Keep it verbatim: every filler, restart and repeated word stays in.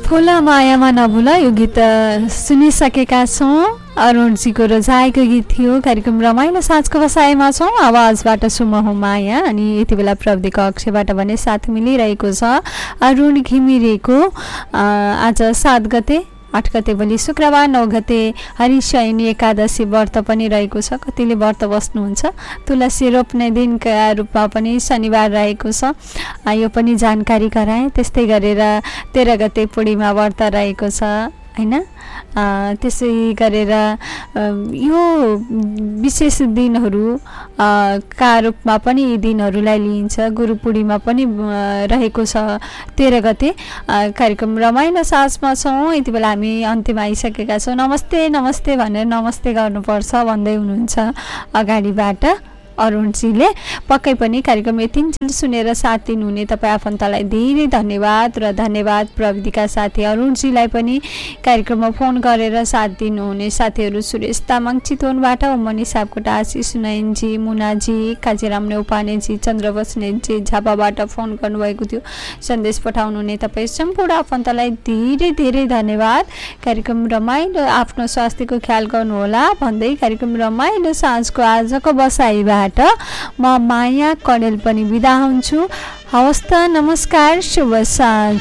फुल मायामा नभुल यो गीत सुनिसकेका छौँ। अरुणजीको रोजाइको गीत थियो। कार्यक्रम रमाइलो साँझको बसाइमा छौँ। आवाजबाट सुमहो माया अनि यति बेला प्रविधि कक्षबाट भने साथ मिलिरहेको छ अरुण घिमिरेको। आज सात गते आठ गते भोलि शुक्रबार, नौ गते हरिशयनी एकादशी व्रत पनि रहेको छ। कतिले व्रत बस्नुहुन्छ। तुलसी रोप्ने दिनका रूपमा पनि शनिबार रहेको छ, यो पनि जानकारी गराएँ। त्यस्तै गरेर तेह्र गते पूर्णिमा व्रत रहेको छ हैन। त्यसै गरेर यो विशेष दिनहरू का रूपमा पनि यी दिनहरूलाई लिइन्छ। गुरु पूर्णिमा पनि रहेको छ तेह्र गते। कार्यक्रम रमाइलो साँझमा छौँ। यति बेला हामी अन्त्यमा आइसकेका छौँ। नमस्ते नमस्ते भनेर नमस्ते गर्नुपर्छ भन्दै हुनुहुन्छ अगाडिबाट अरुणजीले। पक्कै पनि कार्यक्रम यतिन्जेल सुनेर साथ दिनुहुने तपाईँ आफन्तलाई धेरै धन्यवाद र धन्यवाद प्रविधिका साथी अरुणजीलाई पनि कार्यक्रममा फोन गरेर साथ दिनुहुने साथीहरू सुरेश तामाङ चितवनबाट, उमनी सापकोटा आशिष नयनजी, मुनाजी, काजीराम नेउपानेजी, चन्द्र बस्नेतजी झापाबाट फोन गर्नुभएको थियो। सन्देश पठाउनुहुने तपाईँ सम्पूर्ण आफन्तलाई धेरै धेरै धन्यवाद। कार्यक्रम रमाइलो, आफ्नो स्वास्थ्यको ख्याल गर्नुहोला भन्दै कार्यक्रम रमाइलो साँझको आजको बसाइबाट म माया कणेल पनि बिदा हुन्छु। हवस् त, नमस्कार, शुभ साँझ।